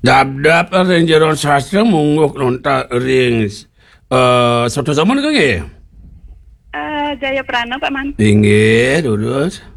Dap-dap renjeron sastra mungguk nonta ring soto zaman kage. Jaya Prana Pak Man. Inggih, lurus.